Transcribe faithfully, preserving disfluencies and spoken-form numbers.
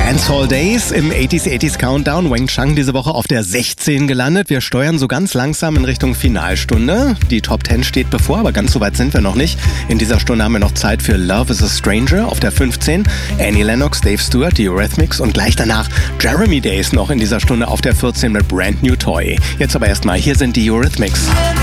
Dancehall Days im achtziger achtziger Countdown. Wang Chang diese Woche auf der sechzehn gelandet. Wir steuern so ganz langsam in Richtung Finalstunde. Die Top zehn steht bevor, aber ganz so weit sind wir noch nicht. In dieser Stunde haben wir noch Zeit für Love is a Stranger auf der fünfzehn. Annie Lennox, Dave Stewart, die Eurythmics und gleich danach Jeremy Days noch in dieser Stunde auf der vierzehn mit Brand New Toy. Jetzt aber erstmal, hier sind die Eurythmics.